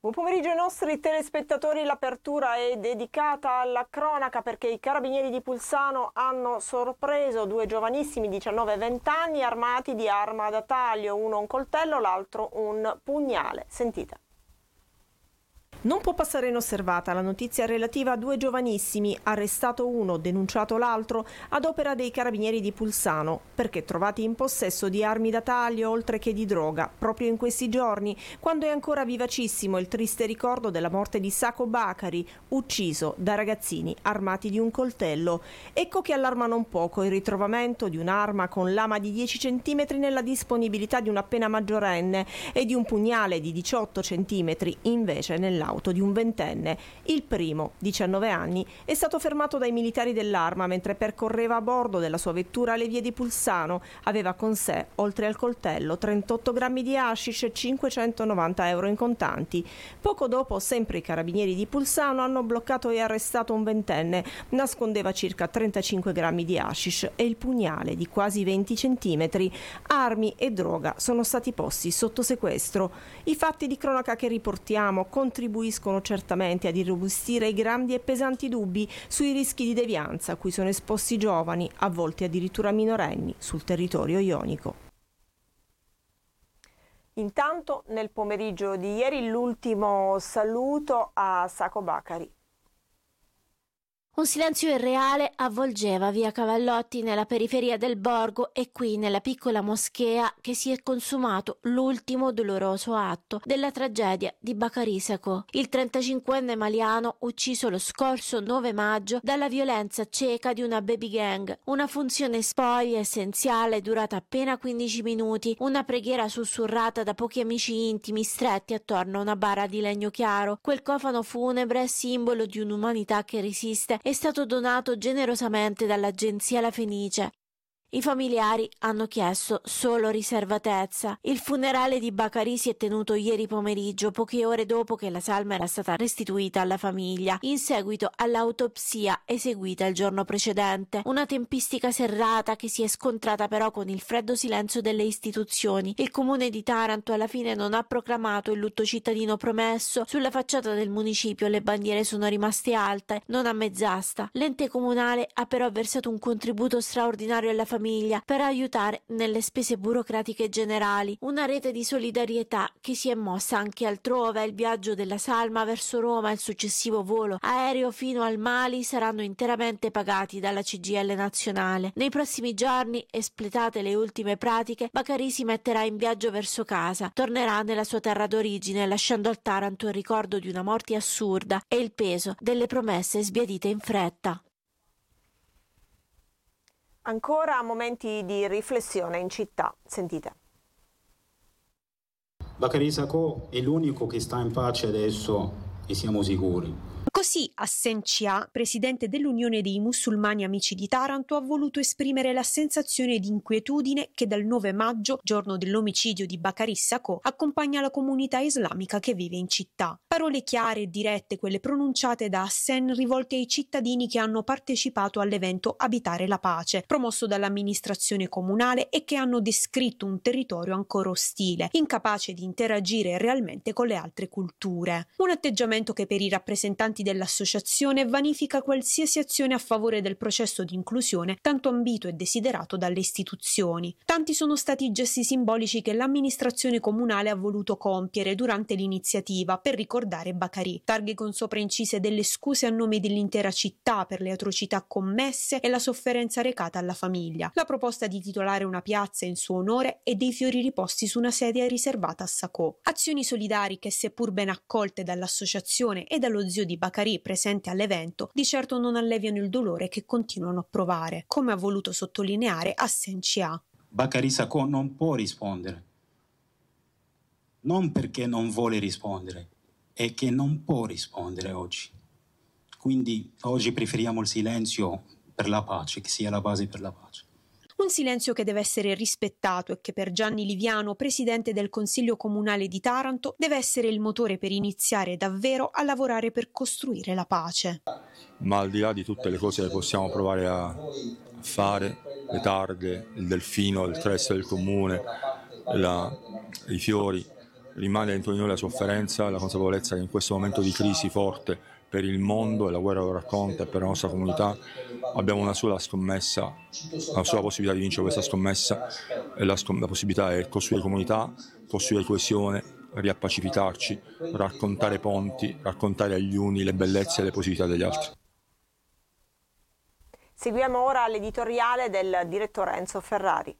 Buon pomeriggio ai nostri telespettatori, l'apertura è dedicata alla cronaca perché i carabinieri di Pulsano hanno sorpreso due giovanissimi 19 e 20 anni armati di arma da taglio, uno un coltello, l'altro un pugnale. Sentite. Non può passare inosservata la notizia relativa a due giovanissimi, arrestato uno, denunciato l'altro, ad opera dei carabinieri di Pulsano, perché trovati in possesso di armi da taglio oltre che di droga, proprio in questi giorni, quando è ancora vivacissimo il triste ricordo della morte di Sako Bakari, ucciso da ragazzini armati di un coltello. Ecco che allarma non poco il ritrovamento di un'arma con lama di 10 cm nella disponibilità di un appena maggiorenne e di un pugnale di 18 cm invece nell'auto di un ventenne. Il primo, 19 anni, è stato fermato dai militari dell'Arma mentre percorreva a bordo della sua vettura le vie di Pulsano. Aveva con sé, oltre al coltello, 38 grammi di hashish e 590 euro in contanti. Poco dopo, sempre i carabinieri di Pulsano hanno bloccato e arrestato un ventenne. Nascondeva circa 35 grammi di hashish e il pugnale di quasi 20 centimetri. Armi e droga sono stati posti sotto sequestro. I fatti di cronaca che riportiamo contribuiscono certamente ad irrobustire i grandi e pesanti dubbi sui rischi di devianza a cui sono esposti giovani, a volte addirittura minorenni, sul territorio ionico. Intanto, nel pomeriggio di ieri, l'ultimo saluto a Sako Bakari. Un silenzio irreale avvolgeva via Cavallotti nella periferia del borgo e qui nella piccola moschea che si è consumato l'ultimo doloroso atto della tragedia di Bakari Sako, il 35enne maliano ucciso lo scorso 9 maggio dalla violenza cieca di una baby gang, una funzione spoglia essenziale durata appena 15 minuti, una preghiera sussurrata da pochi amici intimi stretti attorno a una bara di legno chiaro. Quel cofano funebre, simbolo di un'umanità che resiste, è stato donato generosamente dall'agenzia La Fenice. I familiari hanno chiesto solo riservatezza. Il funerale di Bakari si è tenuto ieri pomeriggio, poche ore dopo che la salma era stata restituita alla famiglia, in seguito all'autopsia eseguita il giorno precedente. Una tempistica serrata che si è scontrata però con il freddo silenzio delle istituzioni. Il comune di Taranto alla fine non ha proclamato il lutto cittadino promesso. Sulla facciata del municipio le bandiere sono rimaste alte, non a mezz'asta. L'ente comunale ha però versato un contributo straordinario alla famiglia per aiutare nelle spese burocratiche generali, una rete di solidarietà che si è mossa anche altrove. Il viaggio della salma verso Roma e il successivo volo aereo fino al Mali saranno interamente pagati dalla CGIL nazionale. Nei prossimi giorni, espletate le ultime pratiche, Bakari si metterà in viaggio verso casa, tornerà nella sua terra d'origine lasciando al Taranto il ricordo di una morte assurda e il peso delle promesse sbiadite in fretta. Ancora momenti di riflessione in città, sentite. Bakari Sako è l'unico che sta in pace adesso e siamo sicuri. Così Hassan Chia, presidente dell'Unione dei Musulmani Amici di Taranto, ha voluto esprimere la sensazione di inquietudine che dal 9 maggio, giorno dell'omicidio di Bakari Sako, accompagna la comunità islamica che vive in città. Parole chiare e dirette, quelle pronunciate da Hassan, rivolte ai cittadini che hanno partecipato all'evento Abitare la Pace, promosso dall'amministrazione comunale e che hanno descritto un territorio ancora ostile, incapace di interagire realmente con le altre culture. Un atteggiamento che per i rappresentanti dell'associazione vanifica qualsiasi azione a favore del processo di inclusione tanto ambito e desiderato dalle istituzioni. Tanti sono stati i gesti simbolici che l'amministrazione comunale ha voluto compiere durante l'iniziativa per ricordare Bakari. Targhe con sopra incise delle scuse a nome dell'intera città per le atrocità commesse e la sofferenza recata alla famiglia. La proposta di titolare una piazza in suo onore e dei fiori riposti su una sedia riservata a Sako. Azioni solidari che, seppur ben accolte dall'associazione e dallo zio di Bakari presente all'evento, di certo non alleviano il dolore che continuano a provare, come ha voluto sottolineare Hassan Chia. Bakari Sako non può rispondere, non perché non vuole rispondere, è che non può rispondere oggi. Quindi oggi preferiamo il silenzio per la pace, che sia la base per la pace. Un silenzio che deve essere rispettato e che per Gianni Liviano, presidente del Consiglio Comunale di Taranto, deve essere il motore per iniziare davvero a lavorare per costruire la pace. Ma al di là di tutte le cose che possiamo provare a fare, le targhe, il delfino, il resto del comune, i fiori, rimane dentro di noi la sofferenza, la consapevolezza che in questo momento di crisi forte per il mondo, e la guerra lo racconta, e per la nostra comunità abbiamo una sola scommessa, una sola possibilità di vincere questa scommessa, e la possibilità è costruire comunità, costruire coesione, riappacificarci, raccontare ponti, raccontare agli uni le bellezze e le positività degli altri. Seguiamo ora l'editoriale del direttore Enzo Ferrari.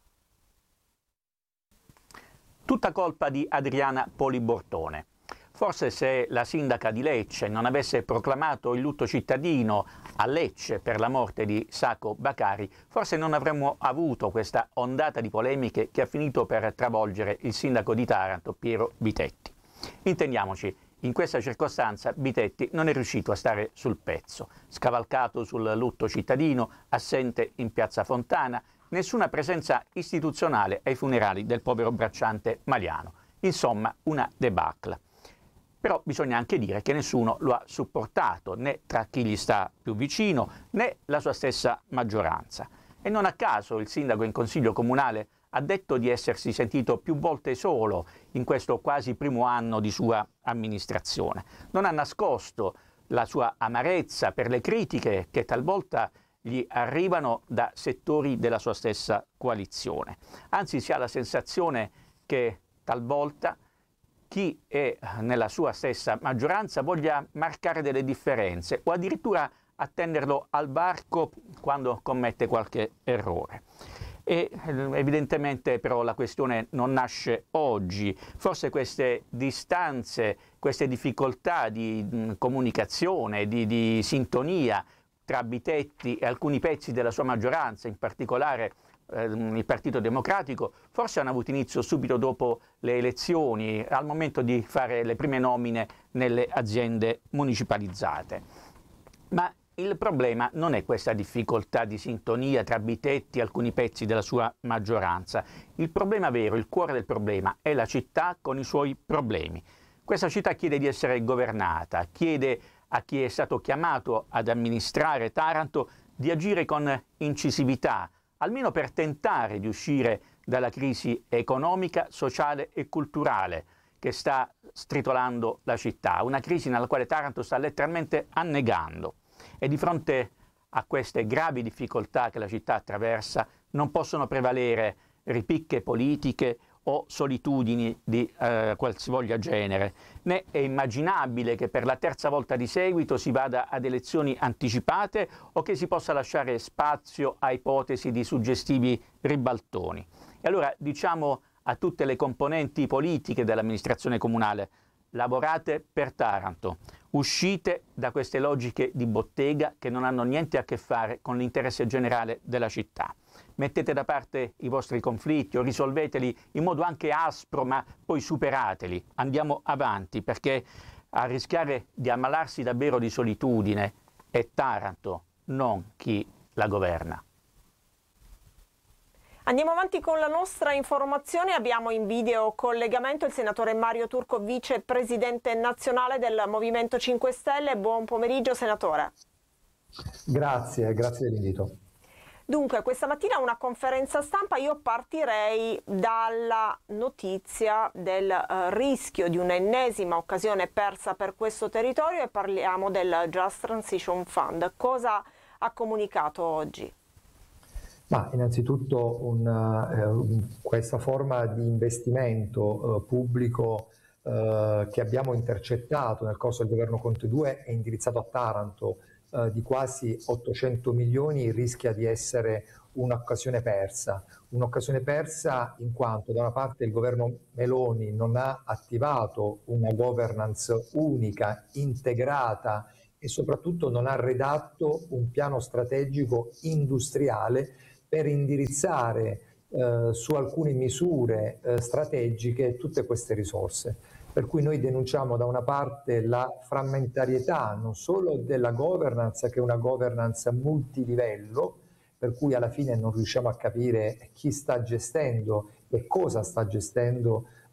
Tutta colpa di Adriana Polibortone. Forse se la sindaca di Lecce non avesse proclamato il lutto cittadino a Lecce per la morte di Sacco Bakari, forse non avremmo avuto questa ondata di polemiche che ha finito per travolgere il sindaco di Taranto, Piero Bitetti. Intendiamoci, in questa circostanza Bitetti non è riuscito a stare sul pezzo, scavalcato sul lutto cittadino, assente in piazza Fontana, nessuna presenza istituzionale ai funerali del povero bracciante Maliano. Insomma, una debacle. Però bisogna anche dire che nessuno lo ha supportato, né tra chi gli sta più vicino, né la sua stessa maggioranza. E non a caso il sindaco in consiglio comunale ha detto di essersi sentito più volte solo in questo quasi primo anno di sua amministrazione. Non ha nascosto la sua amarezza per le critiche che talvolta gli arrivano da settori della sua stessa coalizione. Anzi, si ha la sensazione che talvolta chi è nella sua stessa maggioranza voglia marcare delle differenze o addirittura attenderlo al varco quando commette qualche errore. E evidentemente però la questione non nasce oggi. Forse queste distanze, queste difficoltà di comunicazione, di sintonia tra Bitetti e alcuni pezzi della sua maggioranza, in particolare il Partito Democratico, forse hanno avuto inizio subito dopo le elezioni, al momento di fare le prime nomine nelle aziende municipalizzate. Ma il problema non è questa difficoltà di sintonia tra Bitetti e alcuni pezzi della sua maggioranza. Il problema vero, il cuore del problema, è la città con i suoi problemi. Questa città chiede di essere governata, chiede a chi è stato chiamato ad amministrare Taranto di agire con incisività, almeno per tentare di uscire dalla crisi economica, sociale e culturale che sta stritolando la città, una crisi nella quale Taranto sta letteralmente annegando. E di fronte a queste gravi difficoltà che la città attraversa non possono prevalere ripicche politiche o solitudini di qualsivoglia genere, né è immaginabile che per la terza volta di seguito si vada ad elezioni anticipate o che si possa lasciare spazio a ipotesi di suggestivi ribaltoni. E allora diciamo a tutte le componenti politiche dell'amministrazione comunale: lavorate per Taranto, uscite da queste logiche di bottega che non hanno niente a che fare con l'interesse generale della città. Mettete da parte i vostri conflitti o risolveteli in modo anche aspro, ma poi superateli. Andiamo avanti, perché a rischiare di ammalarsi davvero di solitudine è Taranto, non chi la governa. Andiamo avanti con la nostra informazione. Abbiamo in video collegamento il senatore Mario Turco, vicepresidente nazionale del Movimento 5 Stelle. Buon pomeriggio, senatore. Grazie dell'invito. Dunque, questa mattina una conferenza stampa. Io partirei dalla notizia del rischio di un'ennesima occasione persa per questo territorio e parliamo del Just Transition Fund. Cosa ha comunicato oggi? Ma innanzitutto questa forma di investimento pubblico che abbiamo intercettato nel corso del governo Conte 2 è indirizzato a Taranto, di quasi 800 milioni, rischia di essere un'occasione persa in quanto da una parte il governo Meloni non ha attivato una governance unica, integrata e soprattutto non ha redatto un piano strategico industriale per indirizzare su alcune misure strategiche tutte queste risorse. Per cui noi denunciamo da una parte la frammentarietà non solo della governance, che è una governance multilivello, per cui alla fine non riusciamo a capire chi sta gestendo e cosa sta gestendo